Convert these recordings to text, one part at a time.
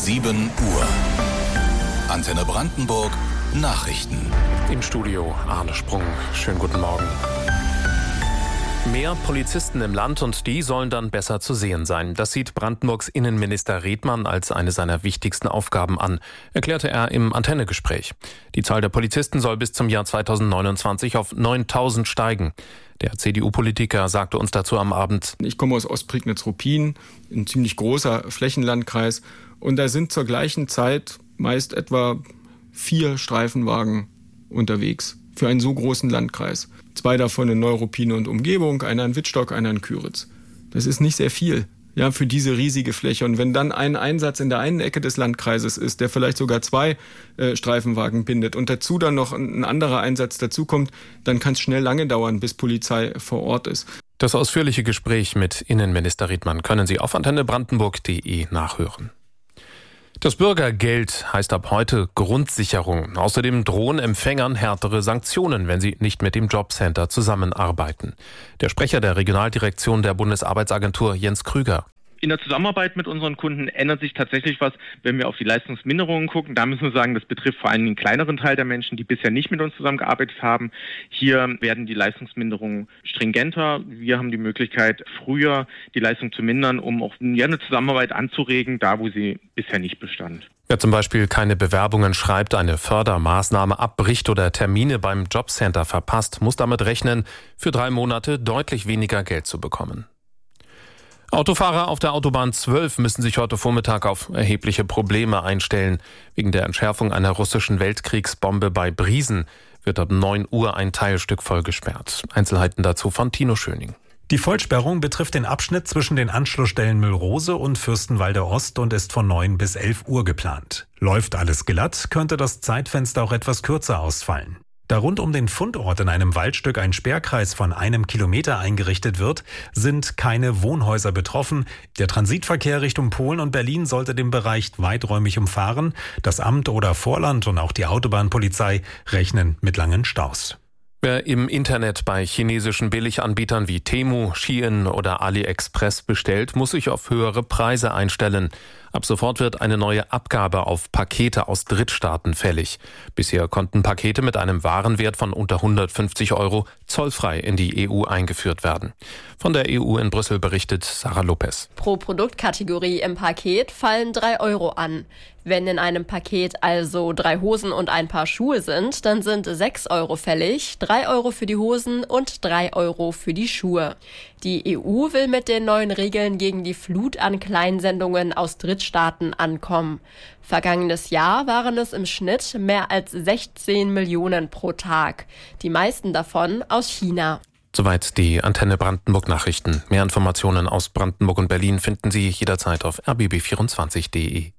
7 Uhr. Antenne Brandenburg Nachrichten. Im Studio Arne Sprung. Schönen guten Morgen. Mehr Polizisten im Land und die sollen dann besser zu sehen sein. Das sieht Brandenburgs Innenminister Redmann als eine seiner wichtigsten Aufgaben an, erklärte er im Antenne-Gespräch. Die Zahl der Polizisten soll bis zum Jahr 2029 auf 9.000 steigen. Der CDU-Politiker sagte uns dazu am Abend: Ich komme aus Ostprignitz-Ruppin, ein ziemlich großer Flächenlandkreis. Und da sind zur gleichen Zeit meist etwa 4 Streifenwagen unterwegs für einen so großen Landkreis. 2 davon in Neuruppin und Umgebung, einer in Wittstock, einer in Küritz. Das ist nicht sehr viel, ja, für diese riesige Fläche. Und wenn dann ein Einsatz in der einen Ecke des Landkreises ist, der vielleicht sogar 2 Streifenwagen bindet und dazu dann noch ein anderer Einsatz dazukommt, dann kann es schnell lange dauern, bis Polizei vor Ort ist. Das ausführliche Gespräch mit Innenminister Redmann können Sie auf antennebrandenburg.de nachhören. Das Bürgergeld heißt ab heute Grundsicherung. Außerdem drohen Empfängern härtere Sanktionen, wenn sie nicht mit dem Jobcenter zusammenarbeiten. Der Sprecher der Regionaldirektion der Bundesarbeitsagentur, Jens Krüger: In der Zusammenarbeit mit unseren Kunden ändert sich tatsächlich was, wenn wir auf die Leistungsminderungen gucken. Da müssen wir sagen, das betrifft vor allem den kleineren Teil der Menschen, die bisher nicht mit uns zusammengearbeitet haben. Hier werden die Leistungsminderungen stringenter. Wir haben die Möglichkeit, früher die Leistung zu mindern, um auch eine Zusammenarbeit anzuregen, da wo sie bisher nicht bestand. Wer zum Beispiel keine Bewerbungen schreibt, eine Fördermaßnahme abbricht oder Termine beim Jobcenter verpasst, muss damit rechnen, für 3 Monate deutlich weniger Geld zu bekommen. Autofahrer auf der Autobahn 12 müssen sich heute Vormittag auf erhebliche Probleme einstellen. Wegen der Entschärfung einer russischen Weltkriegsbombe bei Briesen wird ab 9 Uhr ein Teilstück voll gesperrt. Einzelheiten dazu von Tino Schöning. Die Vollsperrung betrifft den Abschnitt zwischen den Anschlussstellen Müllrose und Fürstenwalde Ost und ist von 9 bis 11 Uhr geplant. Läuft alles glatt, könnte das Zeitfenster auch etwas kürzer ausfallen. Da rund um den Fundort in einem Waldstück ein Sperrkreis von 1 Kilometer eingerichtet wird, sind keine Wohnhäuser betroffen. Der Transitverkehr Richtung Polen und Berlin sollte den Bereich weiträumig umfahren. Das Amt oder Vorland und auch die Autobahnpolizei rechnen mit langen Staus. Wer im Internet bei chinesischen Billiganbietern wie Temu, Shein oder AliExpress bestellt, muss sich auf höhere Preise einstellen. Ab sofort wird eine neue Abgabe auf Pakete aus Drittstaaten fällig. Bisher konnten Pakete mit einem Warenwert von unter 150 € zollfrei in die EU eingeführt werden. Von der EU in Brüssel berichtet Sarah Lopez. Pro Produktkategorie im Paket fallen 3 € an. Wenn in einem Paket also 3 Hosen und ein Paar Schuhe sind, dann sind 6 € fällig, 3 € für die Hosen und 3 € für die Schuhe. Die EU will mit den neuen Regeln gegen die Flut an Kleinsendungen aus Drittstaaten ankommen. Vergangenes Jahr waren es im Schnitt mehr als 16 Millionen pro Tag. Die meisten davon aus China. Soweit die Antenne Brandenburg Nachrichten. Mehr Informationen aus Brandenburg und Berlin finden Sie jederzeit auf rbb24.de.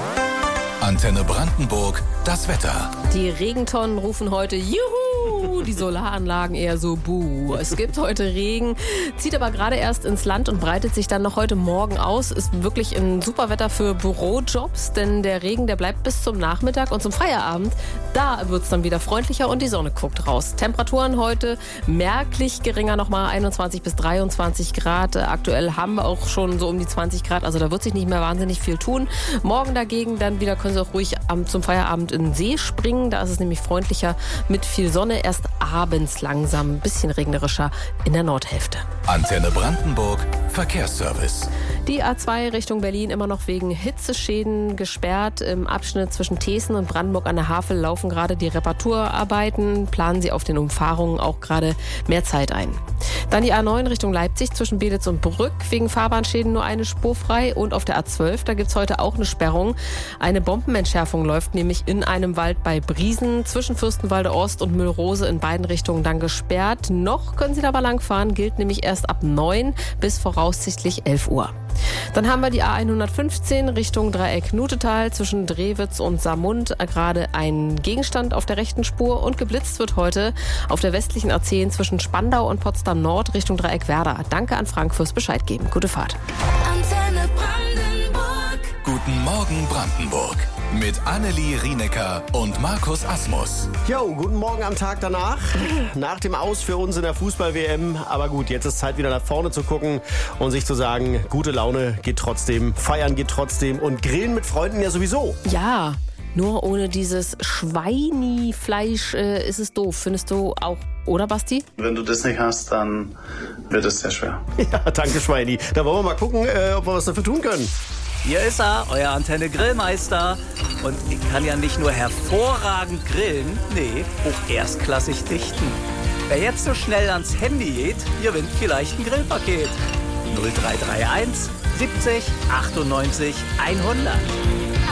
Antenne Brandenburg, das Wetter. Die Regentonnen rufen heute Juhu, die Solaranlagen eher so Buh. Es gibt heute Regen, zieht aber gerade erst ins Land und breitet sich dann noch heute Morgen aus. Ist wirklich ein super Wetter für Bürojobs, denn der Regen, der bleibt bis zum Nachmittag und zum Feierabend. Da wird es dann wieder freundlicher und die Sonne guckt raus. Temperaturen heute merklich geringer, nochmal 21 bis 23 Grad. Aktuell haben wir auch schon so um die 20 Grad, also da wird sich nicht mehr wahnsinnig viel tun. Morgen dagegen dann wieder können Sie auch ruhig zum Feierabend in den See springen. Da ist es nämlich freundlicher mit viel Sonne. Erst abends langsam ein bisschen regnerischer in der Nordhälfte. Antenne Brandenburg, Verkehrsservice. Die A2 Richtung Berlin immer noch wegen Hitzeschäden gesperrt. Im Abschnitt zwischen Thesen und Brandenburg an der Havel laufen gerade die Reparaturarbeiten. Planen Sie auf den Umfahrungen auch gerade mehr Zeit ein. Dann die A9 Richtung Leipzig zwischen Beditz und Brück. Wegen Fahrbahnschäden nur eine Spur frei. Und auf der A12, da gibt es heute auch eine Sperrung. Eine Bombenentschärfung läuft nämlich in einem Wald bei Briesen zwischen Fürstenwalde Ost und Müllrose in beiden Richtungen dann gesperrt. Noch können Sie da aber langfahren, gilt nämlich erst ab 9 bis voraussichtlich 11 Uhr. Dann haben wir die A115 Richtung Dreieck Nutetal zwischen Drewitz und Saarmund. Gerade ein Gegenstand auf der rechten Spur und geblitzt wird heute auf der westlichen A10 zwischen Spandau und Potsdam Nord Richtung Dreieck Werder. Danke an Frank fürs Bescheid geben. Gute Fahrt. Antenne Brandenburg. Guten Morgen Brandenburg. mit Annelie Rienecker und Markus Asmus. Jo, guten Morgen am Tag danach. Nach dem Aus für uns in der Fußball-WM. Aber gut, jetzt ist Zeit, wieder nach vorne zu gucken und sich zu sagen, gute Laune geht trotzdem, feiern geht trotzdem und grillen mit Freunden ja sowieso. Ja, nur ohne dieses Schweinifleisch ist es doof. Findest du auch, oder Basti? Wenn du das nicht hast, dann wird es sehr schwer. Ja, danke Schweini. Da wollen wir mal gucken, ob wir was dafür tun können. Hier ist er, euer Antenne-Grillmeister. Und ich kann ja nicht nur hervorragend grillen, nee, auch erstklassig dichten. Wer jetzt so schnell ans Handy geht, gewinnt vielleicht ein Grillpaket. 0331 70 98 100.